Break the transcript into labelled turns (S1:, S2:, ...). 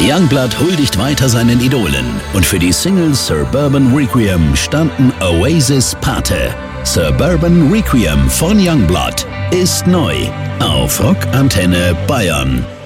S1: Youngblood huldigt weiter seinen Idolen und für die Single Suburban Requiem standen Oasis Pate. Suburban Requiem von Youngblood ist neu auf Rock Antenne Bayern.